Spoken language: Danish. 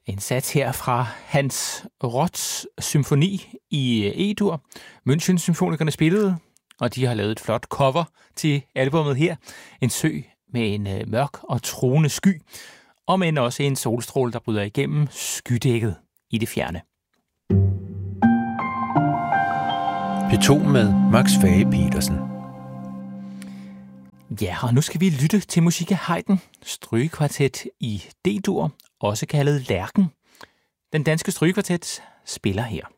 En sats her fra Hans Roths symfoni i E-dur. München Symfonikerne spillede, og de har lavet et flot cover til albummet her. En sø med en mørk og truende sky, og men også en solstråle, der bryder igennem skydækket i det fjerne. P2 med Max Fage-Petersen. Ja, og nu skal vi lytte til musik af Haydn, strygekvartet i D-dur, også kaldet Lærken. Den danske strygekvartet spiller her.